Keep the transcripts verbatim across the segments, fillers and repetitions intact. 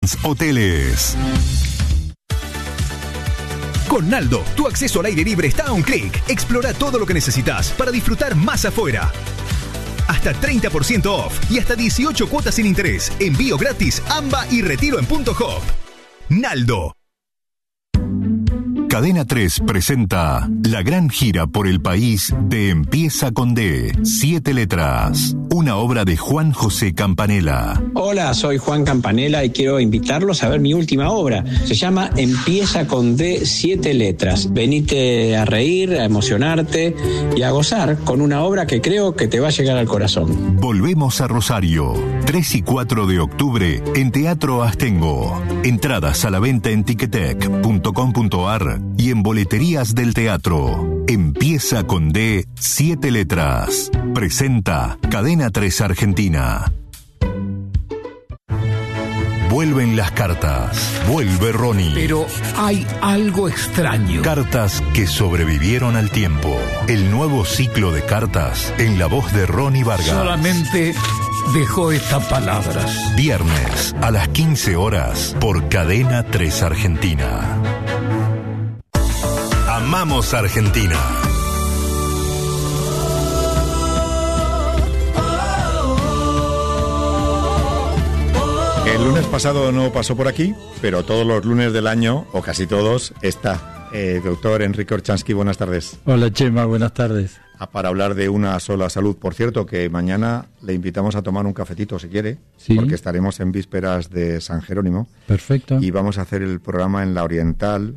restaurants, hoteles. Con Naldo, tu acceso al aire libre está a un clic. Explora todo lo que necesitas para disfrutar más afuera. Hasta treinta por ciento off y hasta dieciocho cuotas sin interés. Envío gratis, AMBA y retiro en Punto Hop. Naldo. Cadena tres presenta la gran gira por el país de Empieza con D, siete letras, una obra de Juan José Campanella. Hola, soy Juan Campanella y quiero invitarlos a ver mi última obra. Se llama Empieza con D, siete letras. Venite a reír, a emocionarte y a gozar con una obra que creo que te va a llegar al corazón. Volvemos a Rosario, tres y cuatro de octubre en Teatro Astengo. Entradas a la venta en ticketek punto com punto ar y en boleterías del teatro. Empieza con D, siete letras. Presenta Cadena tres Argentina. Vuelven las cartas. Vuelve Ronnie. Pero hay algo extraño. Cartas que sobrevivieron al tiempo. El nuevo ciclo de cartas en la voz de Ronnie Vargas. Solamente dejó estas palabras. Viernes a las quince horas por Cadena tres Argentina. Amamos Argentina. El lunes pasado no pasó por aquí, pero todos los lunes del año, o casi todos, está. Eh, doctor Enrique Orchansky, buenas tardes. Hola Chema, buenas tardes. Ah, para hablar de una sola salud. Por cierto, que mañana le invitamos a tomar un cafetito si quiere, sí, porque estaremos en vísperas de San Jerónimo. Perfecto. Y vamos a hacer el programa en La Oriental,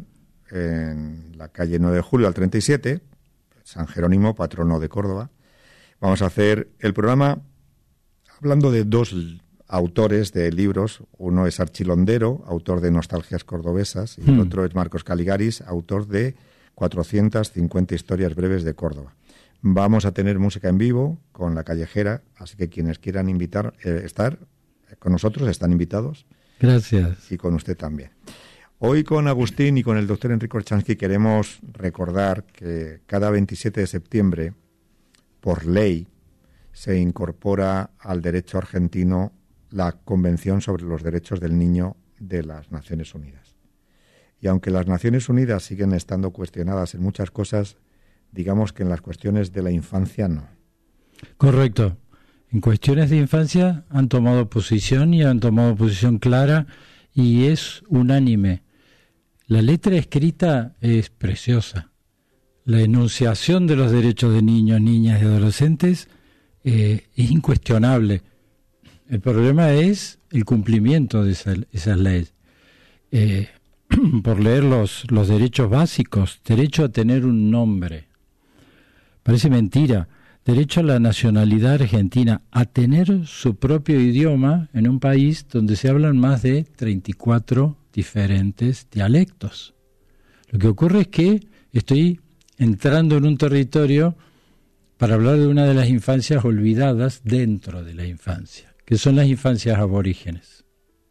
en la calle nueve de julio al treinta y siete, San Jerónimo, patrono de Córdoba. Vamos a hacer el programa hablando de dos autores de libros. Uno es Archilondero, autor de Nostalgias Cordobesas, y hmm. el otro es Marcos Caligaris, autor de cuatrocientas cincuenta historias breves de Córdoba. Vamos a tener música en vivo con La Callejera, así que quienes quieran invitar eh, estar con nosotros están invitados. Gracias. Y con usted también. Hoy con Agustín y con el doctor Enrique Orchansky queremos recordar que cada veintisiete de septiembre, por ley, se incorpora al derecho argentino la Convención sobre los Derechos del Niño de las Naciones Unidas. Y aunque las Naciones Unidas siguen estando cuestionadas en muchas cosas, digamos que en las cuestiones de la infancia no. Correcto. En cuestiones de infancia han tomado posición y han tomado posición clara y es unánime. La letra escrita es preciosa. La enunciación de los derechos de niños, niñas y adolescentes eh, es incuestionable. El problema es el cumplimiento de esa, esas leyes. Eh, por leer los, los derechos básicos, derecho a tener un nombre. Parece mentira. Derecho a la nacionalidad argentina, a tener su propio idioma en un país donde se hablan más de treinta y cuatro diferentes dialectos. Lo que ocurre es que estoy entrando en un territorio para hablar de una de las infancias olvidadas dentro de la infancia, que son las infancias aborígenes.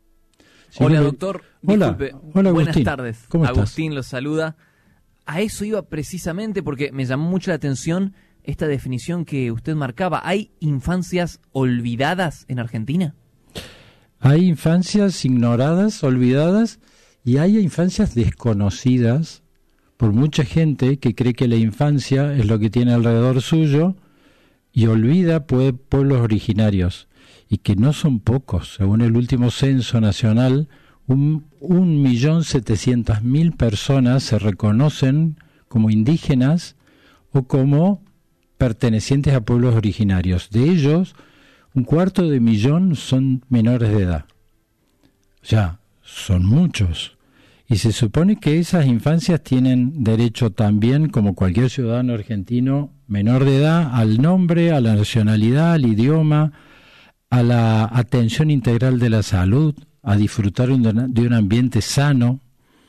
Sí, hola, doctor. Hola, Disculpe. Hola, buenas Agustín. tardes. ¿Cómo estás? Agustín los saluda. A eso iba precisamente porque me llamó mucho la atención esta definición que usted marcaba. ¿Hay infancias olvidadas en Argentina? Hay infancias ignoradas, olvidadas, y hay infancias desconocidas por mucha gente que cree que la infancia es lo que tiene alrededor suyo y olvida pues, pueblos originarios, y que no son pocos. Según el último censo nacional, un, un millón setecientas mil personas se reconocen como indígenas o como pertenecientes a pueblos originarios. De ellos, un cuarto de millón son menores de edad. O sea, son muchos. Y se supone que esas infancias tienen derecho también, como cualquier ciudadano argentino menor de edad, al nombre, a la nacionalidad, al idioma, a la atención integral de la salud, a disfrutar de un ambiente sano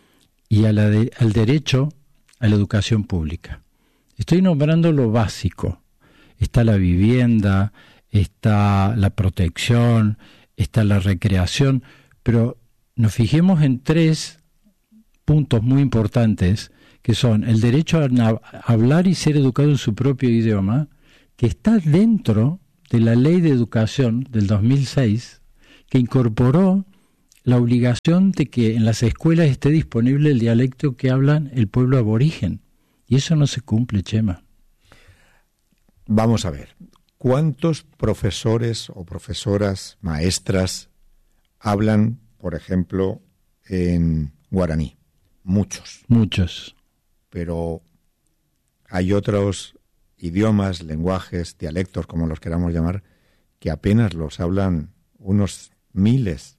y a la de, al derecho a la educación pública. Estoy nombrando lo básico. Está la vivienda, está la protección, está la recreación, pero nos fijemos en tres puntos muy importantes, que son el derecho a hablar y ser educado en su propio idioma, que está dentro de la Ley de Educación del dos mil seis, que incorporó la obligación de que en las escuelas esté disponible el dialecto que hablan el pueblo aborigen. Y eso no se cumple, Chema. Vamos a ver, ¿cuántos profesores o profesoras, maestras, hablan, por ejemplo, en guaraní? Muchos. Muchos. Pero hay otros idiomas, lenguajes, dialectos, como los queramos llamar, que apenas los hablan unos miles.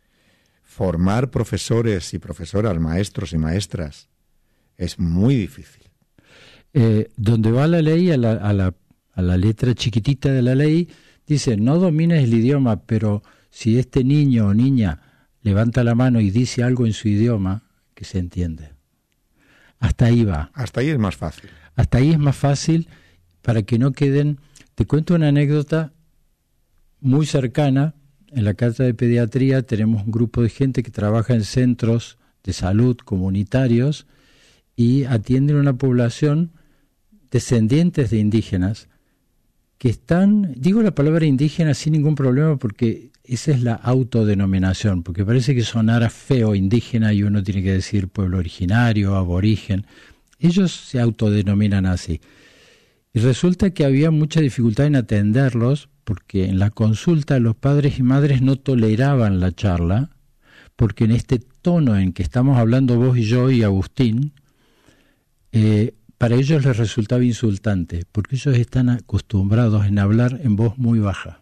Formar profesores y profesoras, maestros y maestras, es muy difícil. Eh, donde va la ley, a la, a, la, a la letra chiquitita de la ley, dice, no domines el idioma, pero si este niño o niña levanta la mano y dice algo en su idioma, que se entiende. Hasta ahí va. Hasta ahí es más fácil. Hasta ahí es más fácil para que no queden... Te cuento una anécdota muy cercana. En la Cátedra de Pediatría tenemos un grupo de gente que trabaja en centros de salud comunitarios y atienden una población descendientes de indígenas que están, digo la palabra indígena sin ningún problema porque esa es la autodenominación, porque parece que sonara feo indígena y uno tiene que decir pueblo originario, aborigen. Ellos se autodenominan así. Y resulta que había mucha dificultad en atenderlos porque en la consulta los padres y madres no toleraban la charla, porque en este tono en que estamos hablando vos y yo y Agustín, eh, para ellos les resultaba insultante, porque ellos están acostumbrados en hablar en voz muy baja.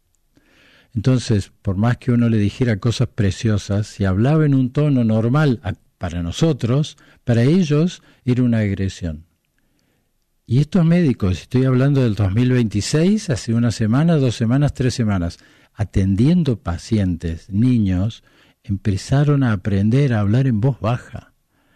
Entonces, por más que uno le dijera cosas preciosas, si hablaba en un tono normal a, para nosotros, para ellos era una agresión. Y estos médicos, estoy hablando del dos mil veintiséis, hace una semana, dos semanas, tres semanas, atendiendo pacientes, niños, empezaron a aprender a hablar en voz baja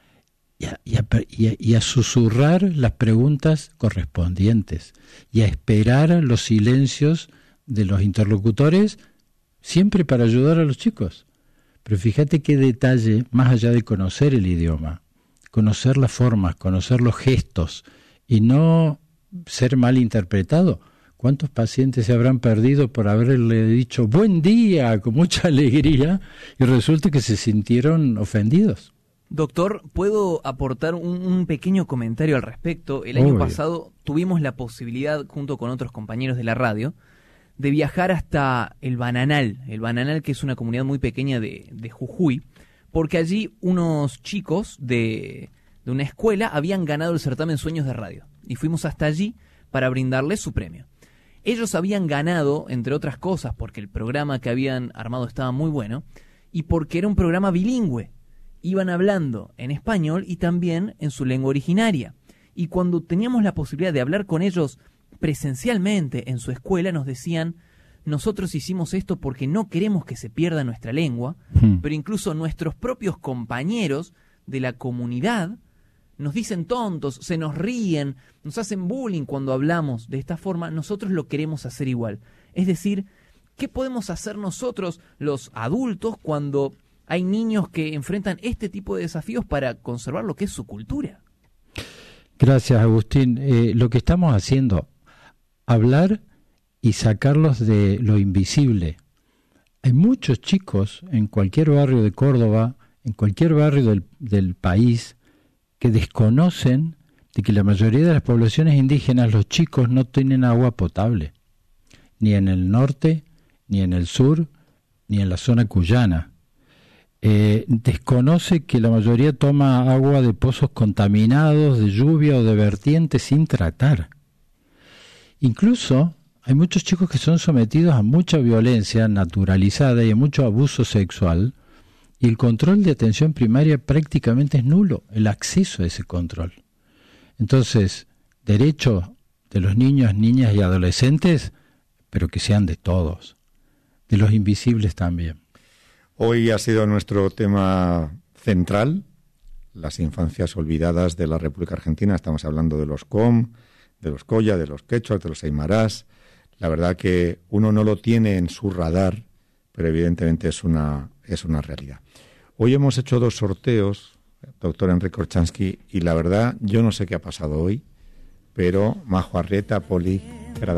y a, y a, y a, y a susurrar las preguntas correspondientes y a esperar los silencios de los interlocutores, siempre para ayudar a los chicos. Pero fíjate qué detalle, más allá de conocer el idioma, conocer las formas, conocer los gestos, y no ser mal interpretado. ¿Cuántos pacientes se habrán perdido por haberle dicho buen día con mucha alegría y resulta que se sintieron ofendidos? Doctor, ¿puedo aportar un, un pequeño comentario al respecto? El año Obvio. pasado tuvimos la posibilidad, junto con otros compañeros de la radio, de viajar hasta el Bananal, el Bananal que es una comunidad muy pequeña de, de Jujuy, porque allí unos chicos de... de una escuela habían ganado el certamen Sueños de Radio y fuimos hasta allí para brindarles su premio. Ellos habían ganado, entre otras cosas, porque el programa que habían armado estaba muy bueno y porque era un programa bilingüe. Iban hablando en español y también en su lengua originaria. Y cuando teníamos la posibilidad de hablar con ellos presencialmente en su escuela, nos decían, nosotros hicimos esto porque no queremos que se pierda nuestra lengua, hmm. pero incluso nuestros propios compañeros de la comunidad nos dicen tontos, se nos ríen, nos hacen bullying cuando hablamos de esta forma, nosotros lo queremos hacer igual. Es decir, ¿qué podemos hacer nosotros, los adultos, cuando hay niños que enfrentan este tipo de desafíos para conservar lo que es su cultura? Gracias, Agustín. Eh, lo que estamos haciendo, hablar y sacarlos de lo invisible. Hay muchos chicos en cualquier barrio de Córdoba, en cualquier barrio del, del país, que desconocen de que la mayoría de las poblaciones indígenas, los chicos no tienen agua potable, ni en el norte, ni en el sur, ni en la zona cuyana. Eh, desconoce que la mayoría toma agua de pozos contaminados, de lluvia o de vertientes sin tratar. Incluso hay muchos chicos que son sometidos a mucha violencia naturalizada y a mucho abuso sexual, y el control de atención primaria prácticamente es nulo, el acceso a ese control. Entonces, derecho de los niños, niñas y adolescentes, pero que sean de todos, de los invisibles también. Hoy ha sido nuestro tema central, las infancias olvidadas de la República Argentina. Estamos hablando de los C O M, de los Coya, de los quechuas, de los aymarás. La verdad que uno no lo tiene en su radar, pero evidentemente es una, es una realidad. Hoy hemos hecho dos sorteos, doctor Enrique Orchansky, y la verdad yo no sé qué ha pasado hoy, pero Majo Arrieta, Poli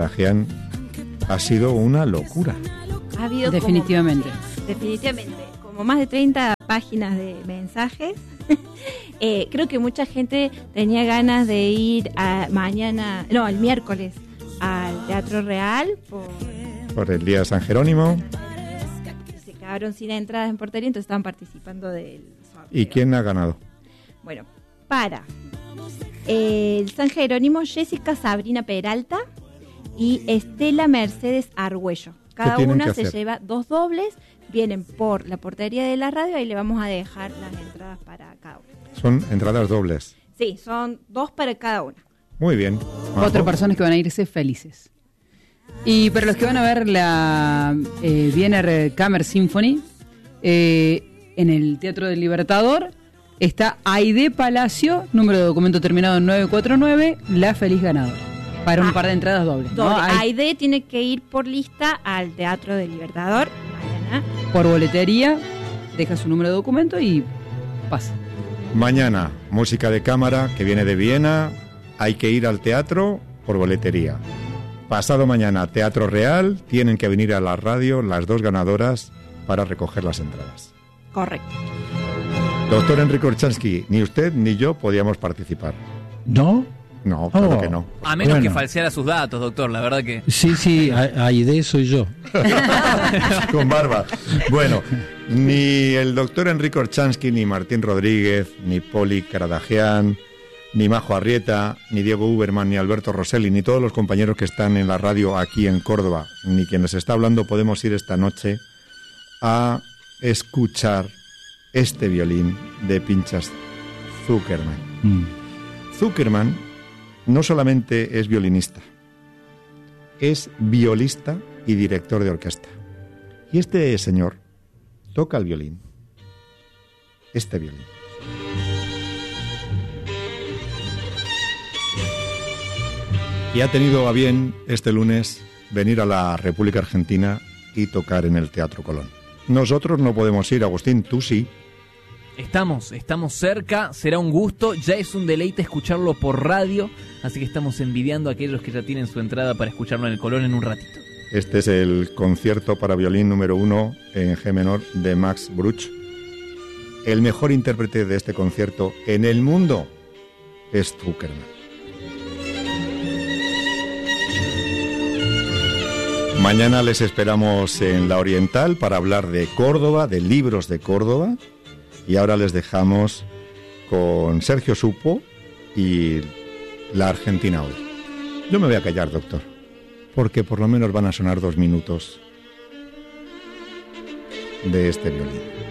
Gradajean, ha sido una locura. Ha habido definitivamente. Como, definitivamente. Como como más de treinta páginas de mensajes. eh, creo que mucha gente tenía ganas de ir a mañana, no, el miércoles al Teatro Real por, por el día de San Jerónimo. Se quedaron sin entradas en portería, entonces estaban participando del sorteo. ¿Y quién ha ganado? Bueno, para eh, el San Jerónimo, Jessica Sabrina Peralta y Estela Mercedes Argüello. Cada una se lleva dos dobles, vienen por la portería de la radio, ahí le vamos a dejar las entradas para cada una. Son entradas dobles. Sí, son dos para cada una. Muy bien. Cuatro personas que van a irse felices. Y para los que van a ver la eh, Wiener Kammer Symphony, eh, en el Teatro del Libertador, está Aide Palacio, número de documento terminado en nueve cuatro nueve, la feliz ganadora. Para un ah, par de entradas dobles. Doble. ¿No? Hay... Aide tiene que ir por lista al Teatro del Libertador mañana. Por boletería, deja su número de documento y pasa. Mañana, música de cámara que viene de Viena. Hay que ir al teatro por boletería. Pasado mañana, Teatro Real. Tienen que venir a la radio las dos ganadoras para recoger las entradas. Correcto. Doctor Enrique Orchansky, ni usted ni yo podíamos participar. ¿No? No, claro oh. que no. A menos bueno. que falseara sus datos, doctor, la verdad que... Sí, sí, Aide soy yo. Con barba. Bueno, ni el doctor Enrique Orchansky, ni Martín Rodríguez, ni Poli Karadagian, ni Majo Arrieta, ni Diego Uberman, ni Alberto Rosselli, ni todos los compañeros que están en la radio aquí en Córdoba, ni quien les está hablando, podemos ir esta noche a escuchar este violín de Pinchas Zuckerman. Mm. Zuckerman no solamente es violinista, es violista y director de orquesta. Y este señor toca el violín, este violín. Y ha tenido a bien este lunes venir a la República Argentina y tocar en el Teatro Colón. Nosotros no podemos ir, Agustín, tú sí. Estamos, estamos cerca, será un gusto, ya es un deleite escucharlo por radio, así que estamos envidiando a aquellos que ya tienen su entrada para escucharlo en el Colón en un ratito. Este es el concierto para violín número uno en G menor de Max Bruch. El mejor intérprete de este concierto en el mundo es Zuckerman. Mañana les esperamos en La Oriental para hablar de Córdoba, de libros de Córdoba. Y ahora les dejamos con Sergio Supo y la Argentina hoy. Yo me voy a callar, doctor, porque por lo menos van a sonar dos minutos de este violín.